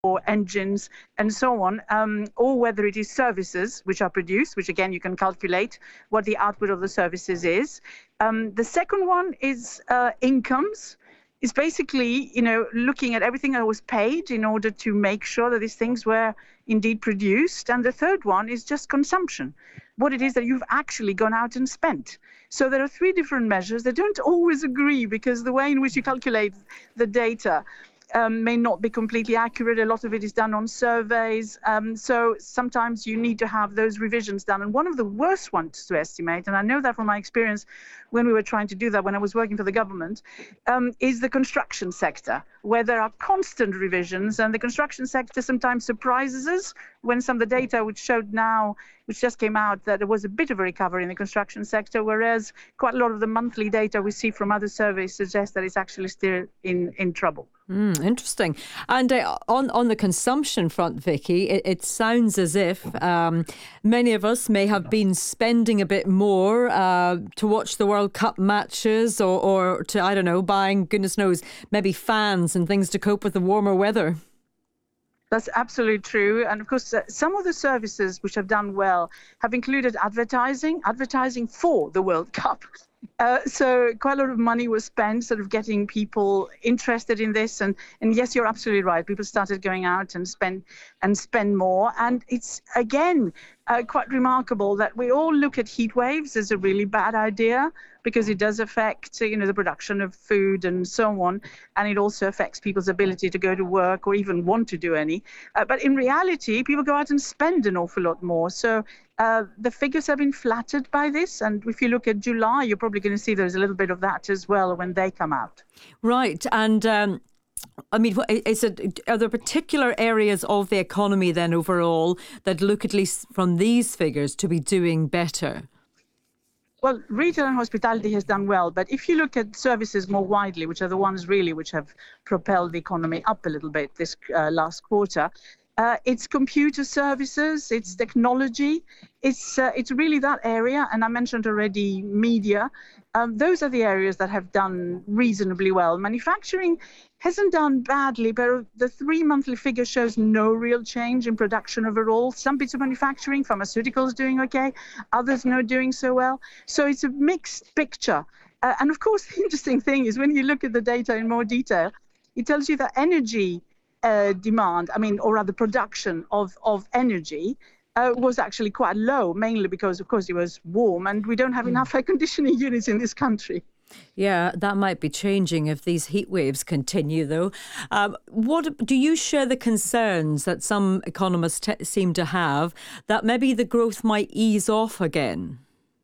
or engines and so on, or whether it is services which are produced, which again you can calculate what the output of the services is. The second one is incomes. Is basically, looking at everything that was paid in order to make sure that these things were indeed produced. And the third one is just consumption, what it is that you've actually gone out and spent. So there are three different measures. They don't always agree because the way in which you calculate the data may not be completely accurate. A lot of it is done on surveys. So sometimes you need to have those revisions done. And one of the worst ones to estimate, and I know that from my experience when we were trying to do that when I was working for the government, is the construction sector, where there are constant revisions. And the construction sector sometimes surprises us when some of the data which just came out, that there was a bit of a recovery in the construction sector, whereas quite a lot of the monthly data we see from other surveys suggests that it's actually still in trouble. Interesting. And on the consumption front, Vicky, it sounds as if many of us may have been spending a bit more to watch the World Cup matches or to, I don't know, buying, goodness knows, maybe fans and things to cope with the warmer weather. That's absolutely true. And of course, some of the services which have done well have included advertising for the World Cup. So quite a lot of money was spent sort of getting people interested in this. And yes, you're absolutely right. People started going out and spend more. And it's, again, quite remarkable that we all look at heat waves as a really bad idea because it does affect, the production of food and so on. And it also affects people's ability to go to work or even want to do any. But in reality, people go out and spend an awful lot more. So the figures have been flattered by this. And if you look at July, you're probably going to see there's a little bit of that as well when they come out. Right. And are there particular areas of the economy then overall that look, at least from these figures, to be doing better? Well, retail and hospitality has done well, but if you look at services more widely, which are the ones really which have propelled the economy up a little bit this last quarter, it's computer services, it's technology, it's really that area. And I mentioned already media. Those are the areas that have done reasonably well. Manufacturing hasn't done badly, but the 3 monthly figure shows no real change in production overall. Some bits of manufacturing, pharmaceuticals doing okay, others not doing so well. So it's a mixed picture. And of course, the interesting thing is when you look at the data in more detail, it tells you that energy demand, or rather production of energy, was actually quite low, mainly because, of course, it was warm and we don't have enough air conditioning units in this country. Yeah, that might be changing if these heat waves continue, though. What do you share the concerns that some economists seem to have that maybe the growth might ease off again?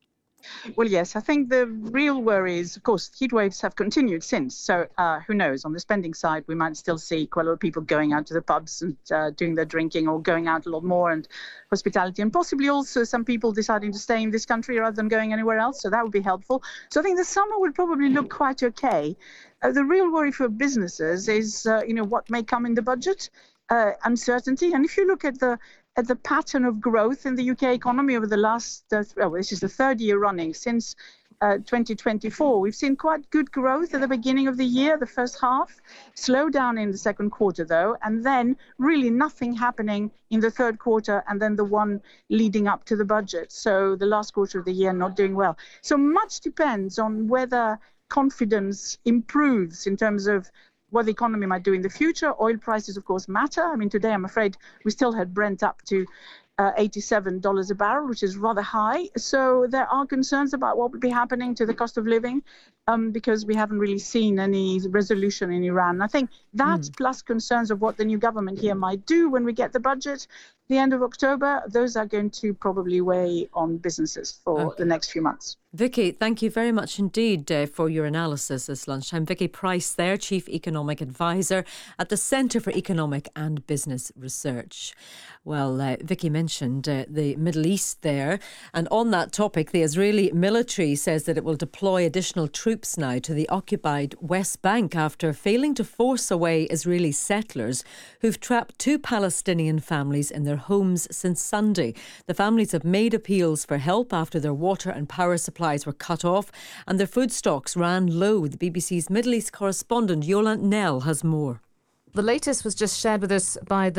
Well, yes, I think the real worry is, of course, heat waves have continued since. So who knows? On the spending side, we might still see quite a lot of people going out to the pubs and doing their drinking or going out a lot more, and hospitality, and possibly also some people deciding to stay in this country rather than going anywhere else. So that would be helpful. So I think the summer would probably look quite okay. The real worry for businesses is, what may come in the budget, uncertainty. And if you look at the pattern of growth in the UK economy over the last, this is the third year running since 2024, we've seen quite good growth at the beginning of the year, the first half, slow down in the second quarter though, and then really nothing happening in the third quarter and then the one leading up to the budget. So the last quarter of the year not doing well. So much depends on whether confidence improves in terms of what the economy might do in the future. Oil prices, of course, matter. Today, I'm afraid we still had Brent up to $87 a barrel, which is rather high. So there are concerns about what would be happening to the cost of living because we haven't really seen any resolution in Iran. I think that plus concerns of what the new government here might do when we get the budget the end of October, those are going to probably weigh on businesses for the next few months. Vicky, thank you very much indeed for your analysis this lunchtime. Vicky Pryce there, Chief Economic Advisor at the Centre for Economic and Business Research. Well, Vicky mentioned the Middle East there. And on that topic, the Israeli military says that it will deploy additional troops now to the occupied West Bank after failing to force away Israeli settlers who've trapped 2 Palestinian families in their homes since Sunday. The families have made appeals for help after their water and power supplies were cut off and their food stocks ran low. The BBC's Middle East correspondent Yolande Knell has more. The latest was just shared with us by the